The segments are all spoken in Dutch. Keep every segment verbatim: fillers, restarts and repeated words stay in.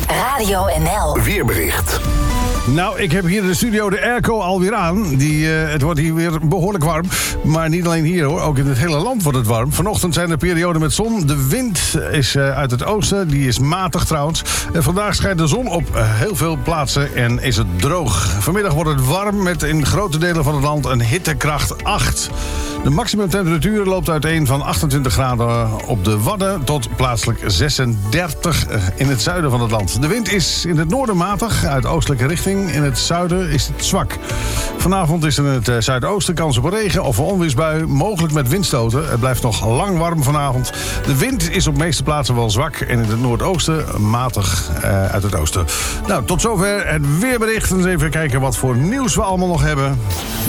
Radio N L. Weerbericht. Nou, ik heb hier in de studio de airco alweer aan. Die, uh, het wordt hier weer behoorlijk warm. Maar niet alleen hier hoor, ook in het hele land wordt het warm. Vanochtend zijn er perioden met zon. De wind is uh, uit het oosten, die is matig trouwens. En vandaag schijnt de zon op uh, heel veel plaatsen en is het droog. Vanmiddag wordt het warm met in grote delen van het land een hittekracht acht. De maximumtemperatuur loopt uiteen van achtentwintig graden op de Wadden tot plaatselijk zesendertig in het zuiden van het land. De wind is in het noorden matig, uit oostelijke richting. In het zuiden is het zwak. Vanavond is er in het zuidoosten kans op een regen- of een onweersbui, mogelijk met windstoten. Het blijft nog lang warm vanavond. De wind is op de meeste plaatsen wel zwak en in het noordoosten matig uh, uit het oosten. Nou, tot zover het weerbericht. Eens even kijken wat voor nieuws we allemaal nog hebben.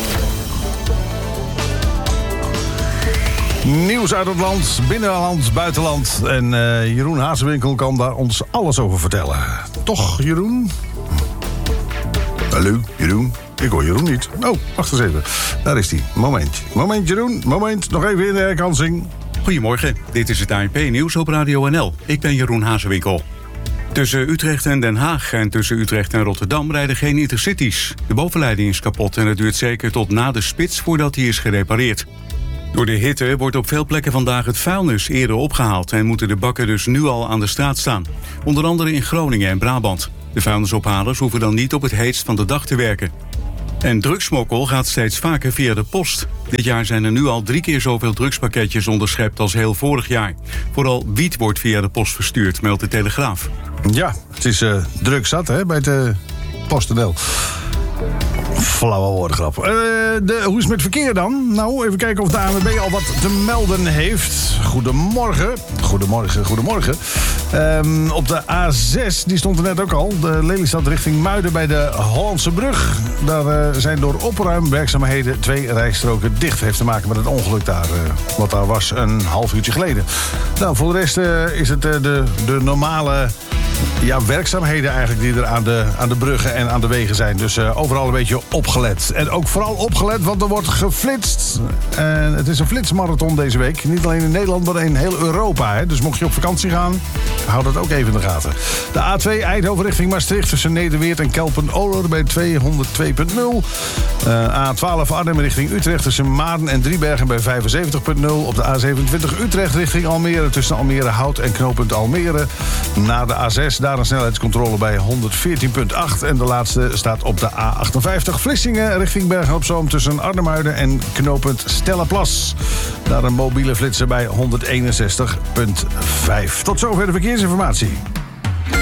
Nieuws uit het land, binnenland, buitenland. En uh, Jeroen Hazewinkel kan daar ons alles over vertellen. Toch, Jeroen? Hallo, Jeroen? Ik hoor Jeroen niet. Oh, wacht eens even. Daar is hij. Moment. Moment, Jeroen. Moment. Nog even in de herkansing. Goedemorgen. Dit is het A N P-nieuws op Radio N L. Ik ben Jeroen Hazewinkel. Tussen Utrecht en Den Haag en tussen Utrecht en Rotterdam rijden geen intercities. De bovenleiding is kapot en het duurt zeker tot na de spits voordat die is gerepareerd. Door de hitte wordt op veel plekken vandaag het vuilnis eerder opgehaald en moeten de bakken dus nu al aan de straat staan. Onder andere in Groningen en Brabant. De vuilnisophalers hoeven dan niet op het heetst van de dag te werken. En drugsmokkel gaat steeds vaker via de post. Dit jaar zijn er nu al drie keer zoveel drugspakketjes onderschept als heel vorig jaar. Vooral wiet wordt via de post verstuurd, meldt de Telegraaf. Ja, het is uh, drugzat hè, bij de PostNL. Flauwe woordengrap. Uh, de, hoe is het met verkeer dan? Nou, even kijken of de A N W B al wat te melden heeft. Goedemorgen. Goedemorgen, goedemorgen. Um, op de A zes, die stond er net ook al. De Lelystad richting Muiden bij de Hollandse Brug. Daar uh, zijn door opruimwerkzaamheden twee rijstroken dicht. Heeft te maken met het ongeluk daar. Uh, wat daar was een half uurtje geleden. Nou, voor de rest uh, is het uh, de, de normale... Ja, werkzaamheden eigenlijk die er aan de, aan de bruggen en aan de wegen zijn. Dus uh, overal een beetje opgelet. En ook vooral opgelet, want er wordt geflitst. En het is een flitsmarathon deze week. Niet alleen in Nederland, maar in heel Europa. Hè. Dus mocht je op vakantie gaan, hou dat ook even in de gaten. De A twee Eindhoven richting Maastricht tussen Nederweert en Kelpen-Oler bij tweehonderdtwee komma nul. Uh, A twaalf Arnhem richting Utrecht tussen Maarden en Driebergen bij vijfenzeventig komma nul. Op de A zevenentwintig Utrecht richting Almere tussen Almere Hout en knooppunt Almere. Na de A zes daar een snelheidscontrole bij honderdveertien komma acht. En de laatste staat op de A achtenvijftig Vlissingen richting Bergen-op-Zoom tussen Arnhemuiden en knooppunt Stellenplas. Daar een mobiele flitser bij honderdeenenzestig komma vijf. Tot zover de verkeersinformatie.